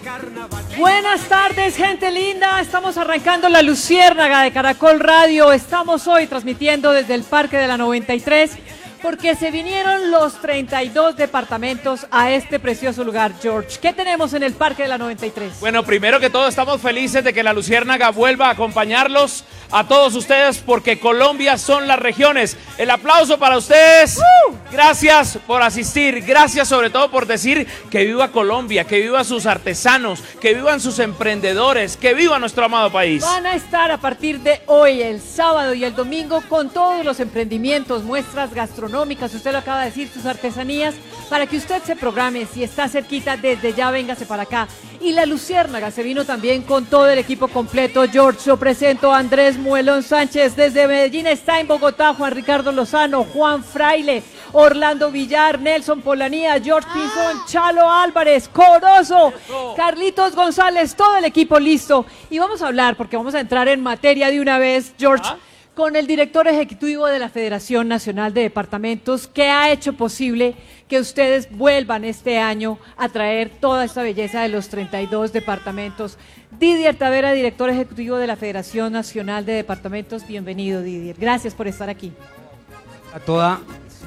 Buenas tardes, gente linda. Estamos arrancando La Luciérnaga de Caracol Radio. Estamos hoy transmitiendo desde el Parque de la 93 porque se vinieron los 32 departamentos a este precioso lugar, George. ¿Qué tenemos en el Parque de la 93? Bueno, primero que todo estamos felices de que La Luciérnaga vuelva a acompañarlos a todos ustedes porque Colombia son las regiones. El aplauso para ustedes. Gracias por asistir, gracias sobre todo por decir que viva Colombia, que viva sus artesanos, que vivan sus emprendedores, que viva nuestro amado país. Van a estar a partir de hoy, el sábado y el domingo, con todos los emprendimientos, muestras gastronómicas, usted lo acaba de decir, sus artesanías, para que usted se programe. Si está cerquita, desde ya véngase para acá. Y La Luciérnaga se vino también con todo el equipo completo. George, lo presento a Andrés Muelón Sánchez, desde Medellín está en Bogotá, Juan Ricardo Lozano, Juan Fraile, Orlando Villar, Nelson Polanía, George Pinzón, Chalo Álvarez, Corozo, Carlitos González, todo el equipo listo. Y vamos a hablar, porque vamos a entrar en materia de una vez, George, con el director ejecutivo de la Federación Nacional de Departamentos, que ha hecho posible que ustedes vuelvan este año a traer toda esta belleza de los 32 departamentos. Didier Tavera, director ejecutivo de la Federación Nacional de Departamentos, bienvenido, Didier. Gracias por estar aquí. A toda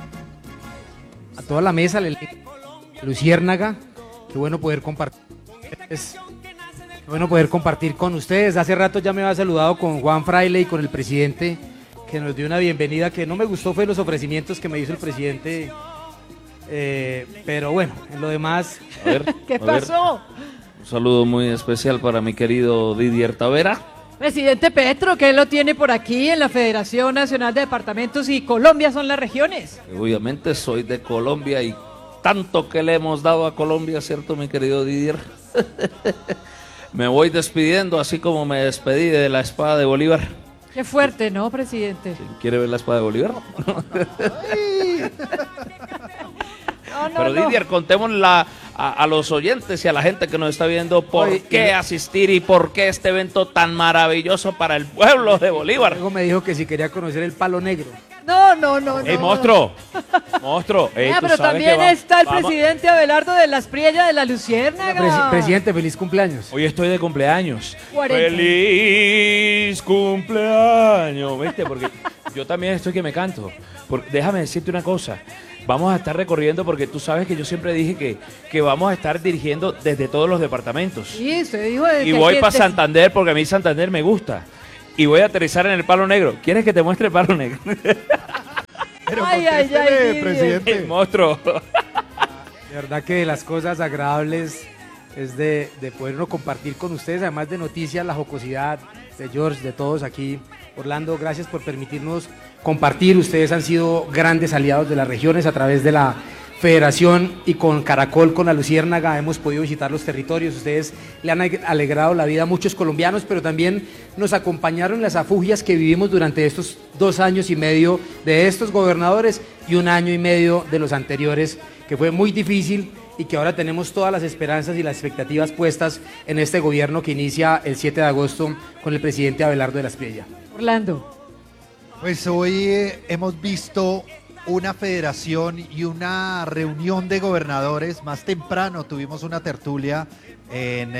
la mesa, Luciérnaga, qué bueno poder compartir. Qué bueno poder compartir con ustedes. Hace rato ya me había saludado con Juan Fraile y con el presidente, que nos dio una bienvenida que no me gustó, fue los ofrecimientos que me hizo el presidente, pero bueno, en lo demás. A ver, ¿Qué pasó? Un saludo muy especial para mi querido Didier Tavera. Presidente Petro, que él lo tiene por aquí en la Federación Nacional de Departamentos, y Colombia son las regiones. Obviamente soy de Colombia y tanto que le hemos dado a Colombia, ¿cierto, mi querido Didier? Me voy despidiendo, así como me despedí de la espada de Bolívar. Qué fuerte, ¿no, presidente? ¿Quiere ver la espada de Bolívar? Pero Didier, contémosla a los oyentes y a la gente que nos está viendo por qué asistir y por qué este evento tan maravilloso para el pueblo de Bolívar. Luego me dijo que si quería conocer el palo negro. No. ¡Ey, monstruo! Pero también está el presidente Abelardo de las Priella de La Luciérnaga. Presidente, feliz cumpleaños. Hoy estoy de cumpleaños. 40. ¡Feliz cumpleaños! ¿Viste? Porque yo también estoy que me canto. Déjame decirte una cosa. Vamos a estar recorriendo porque tú sabes que yo siempre dije que vamos a estar dirigiendo desde todos los departamentos. Sí, usted dijo y voy para Santander porque a mí Santander me gusta. Y voy a aterrizar en el Palo Negro. ¿Quieres que te muestre el Palo Negro? Pero ay, presidente. El monstruo. De verdad que de las cosas agradables es de poder uno compartir con ustedes, además de noticias, la jocosidad de George, de todos aquí. Orlando, gracias por permitirnos compartir. Ustedes han sido grandes aliados de las regiones a través de la Federación, y con Caracol, con La Luciérnaga, hemos podido visitar los territorios. Ustedes le han alegrado la vida a muchos colombianos, pero también nos acompañaron en las afugias que vivimos durante estos 2 años y medio de estos gobernadores y 1 año y medio de los anteriores, que fue muy difícil y que ahora tenemos todas las esperanzas y las expectativas puestas en este gobierno que inicia el 7 de agosto con el presidente Abelardo de las Priella. Orlando. Pues hoy hemos visto una federación y una reunión de gobernadores. Más temprano tuvimos una tertulia en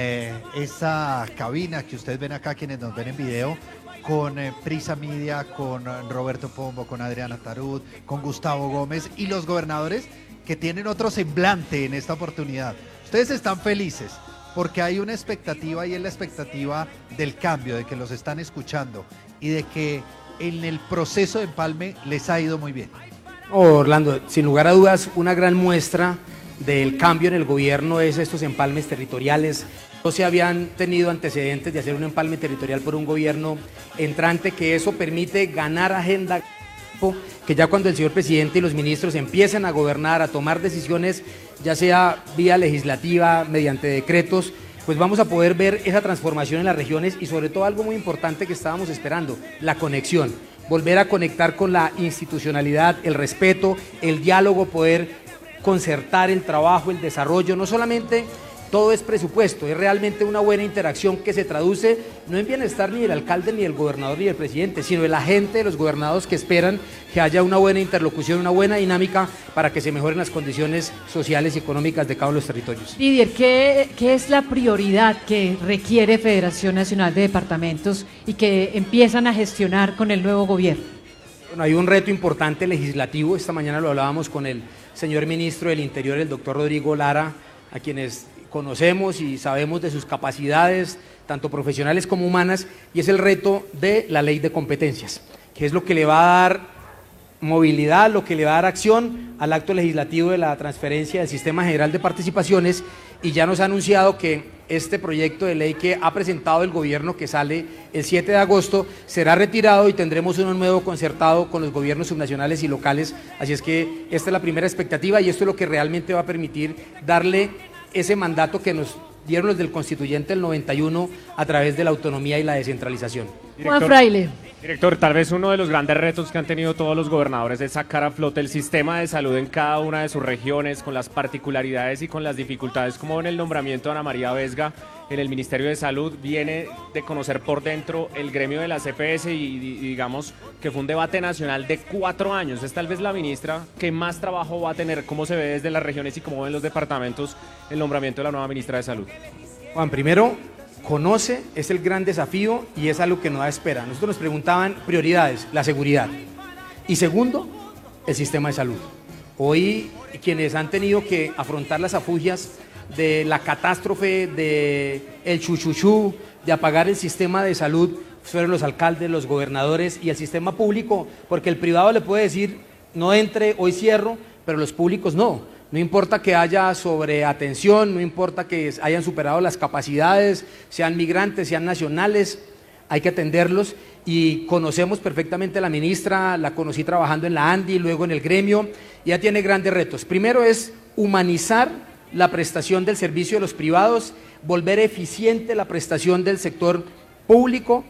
esa cabina que ustedes ven acá, quienes nos ven en video, con Prisa Media, con Roberto Pombo, con Adriana Tarut, con Gustavo Gómez y los gobernadores que tienen otro semblante en esta oportunidad. Ustedes están felices porque hay una expectativa, y es la expectativa del cambio, de que los están escuchando y de que en el proceso de empalme les ha ido muy bien. Orlando, sin lugar a dudas, una gran muestra del cambio en el gobierno es estos empalmes territoriales. No se habían tenido antecedentes de hacer un empalme territorial por un gobierno entrante, que eso permite ganar agenda, que ya cuando el señor presidente y los ministros empiecen a gobernar, a tomar decisiones, ya sea vía legislativa, mediante decretos, pues vamos a poder ver esa transformación en las regiones, y sobre todo algo muy importante que estábamos esperando, la conexión. Volver a conectar con la institucionalidad, el respeto, el diálogo, poder concertar el trabajo, el desarrollo, no solamente todo es presupuesto, es realmente una buena interacción que se traduce no en bienestar ni del alcalde, ni del gobernador, ni del presidente, sino de la gente, de los gobernados que esperan que haya una buena interlocución, una buena dinámica para que se mejoren las condiciones sociales y económicas de cada uno de los territorios. Didier, ¿qué es la prioridad que requiere Federación Nacional de Departamentos y que empiezan a gestionar con el nuevo gobierno? Bueno, hay un reto importante legislativo, esta mañana lo hablábamos con el señor ministro del Interior, el doctor Rodrigo Lara, a quienes conocemos y sabemos de sus capacidades, tanto profesionales como humanas, y es el reto de la ley de competencias, que es lo que le va a dar movilidad, lo que le va a dar acción al acto legislativo de la transferencia del Sistema General de Participaciones, y ya nos ha anunciado que este proyecto de ley que ha presentado el gobierno, que sale el 7 de agosto, será retirado y tendremos uno nuevo concertado con los gobiernos subnacionales y locales, así es que esta es la primera expectativa y esto es lo que realmente va a permitir darle ese mandato que nos dieron los del constituyente del 91 a través de la autonomía y la descentralización. Juan Fraile. Director, tal vez uno de los grandes retos que han tenido todos los gobernadores es sacar a flote el sistema de salud en cada una de sus regiones, con las particularidades y con las dificultades, como en el nombramiento de Ana María Vesga en el Ministerio de Salud. Viene de conocer por dentro el gremio de la CPS y digamos que fue un debate nacional de 4 años. Es tal vez la ministra que más trabajo va a tener. ¿Cómo se ve desde las regiones y cómo ven los departamentos el nombramiento de la nueva ministra de Salud? Juan, primero, conoce, es el gran desafío y es algo que no da espera. Nosotros nos preguntaban prioridades, la seguridad. Y segundo, el sistema de salud. Hoy quienes han tenido que afrontar las afugias de la catástrofe, de el chuchuchú, de apagar el sistema de salud, fueron los alcaldes, los gobernadores y el sistema público, porque el privado le puede decir, no entre, hoy cierro, pero los públicos no. No importa que haya sobreatención, no importa que hayan superado las capacidades, sean migrantes, sean nacionales, hay que atenderlos y conocemos perfectamente a la ministra, la conocí trabajando en la ANDI, luego en el gremio, y ya tiene grandes retos. Primero es humanizar la prestación del servicio de los privados, volver eficiente la prestación del sector público,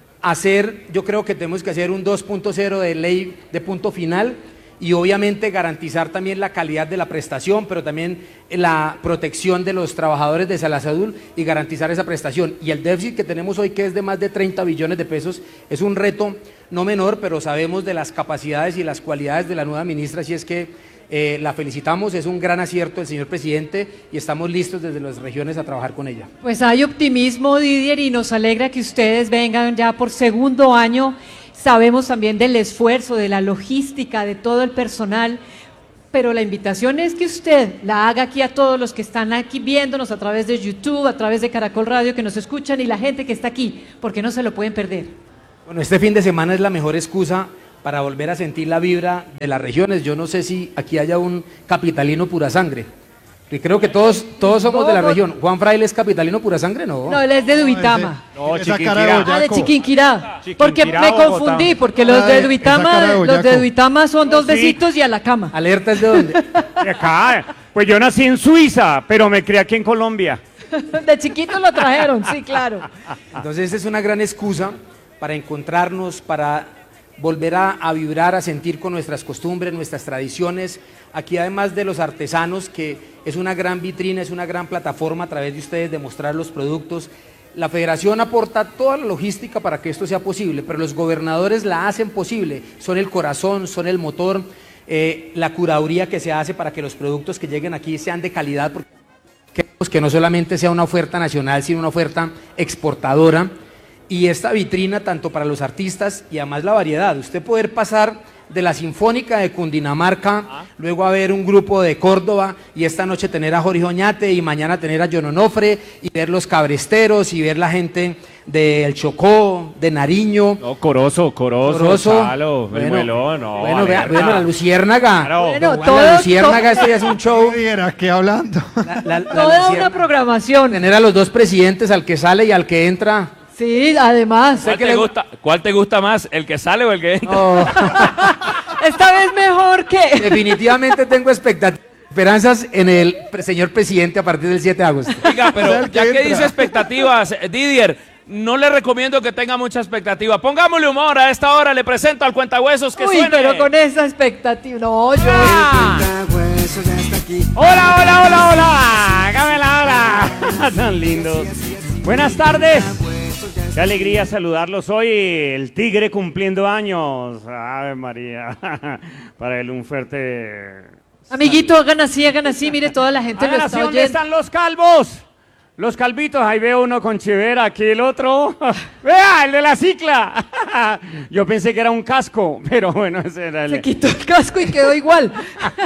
yo creo que tenemos que hacer un 2.0 de ley de punto final, y obviamente garantizar también la calidad de la prestación, pero también la protección de los trabajadores de la salud y garantizar esa prestación. Y el déficit que tenemos hoy, que es de más de 30 billones de pesos, es un reto no menor, pero sabemos de las capacidades y las cualidades de la nueva ministra, así es que la felicitamos, es un gran acierto el señor presidente y estamos listos desde las regiones a trabajar con ella. Pues hay optimismo, Didier, y nos alegra que ustedes vengan ya por segundo año. Sabemos también del esfuerzo, de la logística, de todo el personal, pero la invitación es que usted la haga aquí a todos los que están aquí viéndonos a través de YouTube, a través de Caracol Radio, que nos escuchan, y la gente que está aquí, porque no se lo pueden perder. Bueno, este fin de semana es la mejor excusa para volver a sentir la vibra de las regiones. Yo no sé si aquí haya un capitalino pura sangre. Y creo que todos somos de la región. ¿Juan Fraile es capitalino pura sangre? No. No, él es de Duitama. No, Chiquinquirá. De Chiquinquirá. Porque me confundí, porque los de Duitama son 2 besitos y a la cama. ¿Alerta es de dónde? De acá. Pues yo nací en Suiza, pero me crié aquí en Colombia. De chiquito lo trajeron, sí, claro. Entonces esta es una gran excusa para encontrarnos, para volver a vibrar, a sentir con nuestras costumbres, nuestras tradiciones. Aquí además de los artesanos, que es una gran vitrina, es una gran plataforma a través de ustedes de mostrar los productos. La federación aporta toda la logística para que esto sea posible, pero los gobernadores la hacen posible, son el corazón, son el motor, la curaduría que se hace para que los productos que lleguen aquí sean de calidad, porque queremos que no solamente sea una oferta nacional, sino una oferta exportadora. Y esta vitrina tanto para los artistas y además la variedad, usted poder pasar de la Sinfónica de Cundinamarca, luego a ver un grupo de Córdoba y esta noche tener a Jorge Oñate y mañana tener a John Onofre y ver los cabresteros y ver la gente del Chocó, de Nariño. No, Corozo, Salo, bueno, el Muelón, no. Bueno, la Luciérnaga. Claro. Bueno, La Luciérnaga, esto ya es un show. ¿Qué hablando? Toda una programación. Tener a los 2 presidentes, al que sale y al que entra. Sí, además. ¿Cuál te gusta más, el que sale o el que entra? No. Esta vez mejor que... Definitivamente tengo esperanzas en el señor presidente a partir del 7 de agosto. Oiga, pero ya que dice expectativas, Didier, no le recomiendo que tenga mucha expectativa. Pongámosle humor a esta hora, le presento al cuentahuesos que suene. Pero con esa expectativa, no, yo... Hola. Hágame la hora. Tan lindos. Buenas tardes. Qué alegría saludarlos hoy. El Tigre cumpliendo años. Ave María. Para él un fuerte... Amiguito, hagan así, mire, toda la gente lo está ¿Dónde oyendo. están los calvos? Los calvitos, ahí veo uno con chivera, aquí el otro. ¡Vea, el de la cicla! Yo pensé que era un casco, pero bueno, ese era el... Se quitó el casco y quedó igual.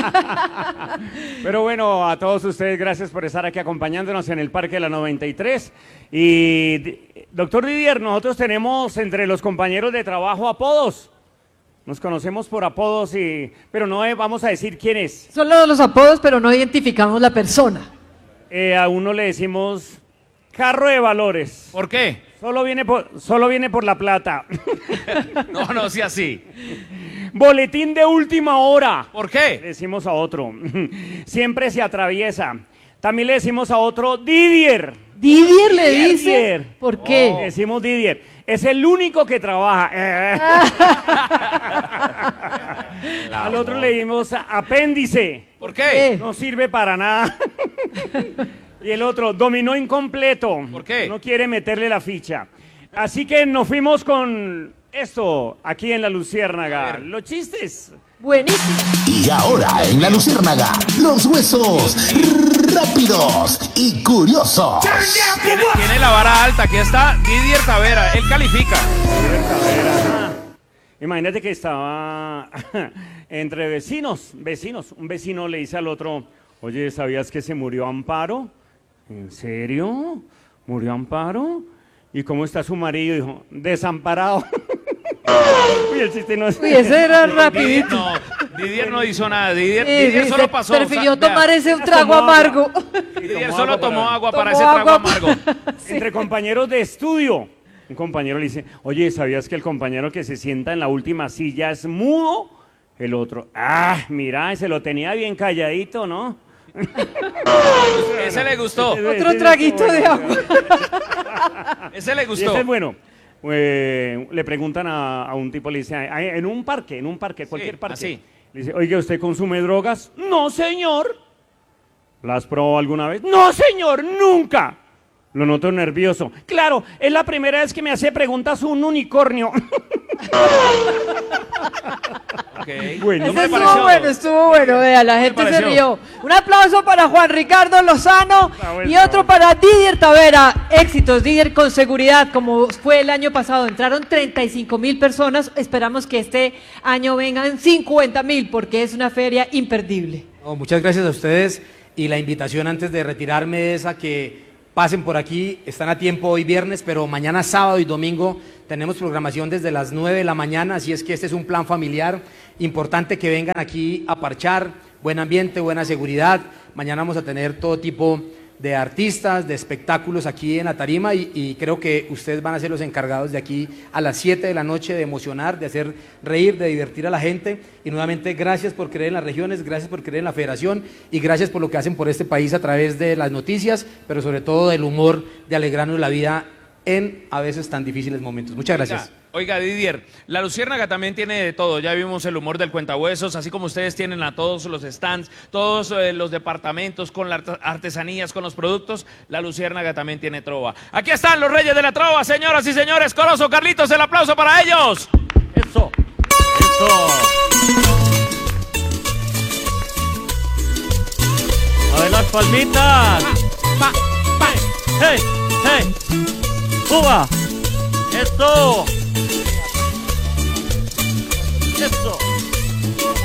Pero bueno, a todos ustedes, gracias por estar aquí acompañándonos en el Parque de la 93. Y, doctor Didier, nosotros tenemos entre los compañeros de trabajo apodos. Nos conocemos por apodos, pero no vamos a decir quién es. Solo los apodos, pero no identificamos la persona. A uno le decimos carro de valores. ¿Por qué? Solo viene por la plata. No sea así. Boletín de última hora. ¿Por Le qué? decimos a otro. Siempre se atraviesa. También le decimos a otro Didier. ¿Didier le dice? Didier. ¿Por qué? Le decimos Didier. Es el único que trabaja. Al otro le dimos apéndice. ¿Por qué? No sirve para nada. Y el otro, dominó incompleto. ¿Por qué? No quiere meterle la ficha. Así que nos fuimos con esto aquí en La Luciérnaga. Los chistes. Buenísimo. Y ahora en La Luciérnaga, los huesos rápidos y curiosos. Tiene la vara alta. Aquí está Didier Tavera. Él califica. Imagínate que estaba entre vecinos. Un vecino le dice al otro, oye, ¿sabías que se murió Amparo? ¿En serio? ¿Murió Amparo? ¿Y cómo está su marido? Dijo, desamparado. Uy, el chiste no es... Uy, ese era rapidito. Didier no hizo nada. Didier Sí, solo se pasó. prefirió vea, tomar ese trago tomó agua. amargo. Didier tomó solo agua tomó para- agua para Tomó ese trago agua. amargo. Entre compañeros de estudio. Un compañero le dice, oye, ¿sabías que el compañero que se sienta en la última silla es mudo? El otro, mira, se lo tenía bien calladito, ¿no? Ese le gustó. Otro traguito de agua. Ese le Y gustó. ese es bueno. Le preguntan a un tipo, le dice, en un parque, cualquier parque. así. Le dice, oiga, ¿usted consume drogas? No, señor. ¿La has probado alguna vez? No, señor, nunca. Lo noto nervioso. Claro, es la primera vez que me hace preguntas un unicornio. Ok. Bueno, ¿Cómo Ese le pareció? estuvo bueno, vea, la gente se pareció? rió. Un aplauso para Juan Ricardo Lozano bueno. y otro para Didier Tavera. Éxitos, Didier, con seguridad, como fue el año pasado. Entraron 35.000 personas. Esperamos que este año vengan 50.000 porque es una feria imperdible. No, muchas gracias a ustedes y la invitación antes de retirarme es a que pasen por aquí, están a tiempo hoy viernes, pero mañana sábado y domingo tenemos programación desde las 9 de la mañana, así es que este es un plan familiar, importante que vengan aquí a parchar, buen ambiente, buena seguridad, mañana vamos a tener todo tipo de artistas, de espectáculos aquí en la tarima y creo que ustedes van a ser los encargados de aquí a las 7 de la noche de emocionar, de hacer reír, de divertir a la gente y nuevamente gracias por creer en las regiones, gracias por creer en la federación y gracias por lo que hacen por este país a través de las noticias, pero sobre todo del humor, de alegrarnos la vida en a veces tan difíciles momentos. Muchas gracias. Oiga, Didier, la Luciérnaga también tiene de todo. Ya vimos el humor del cuentahuesos, así como ustedes tienen a todos los stands, todos los departamentos con las artesanías, con los productos. La Luciérnaga también tiene trova. Aquí están los reyes de la trova, señoras y señores. Coloso, Carlitos, el aplauso para ellos. Eso. A ver las palmitas. Hey, hey. Cuba. Eso. Eso.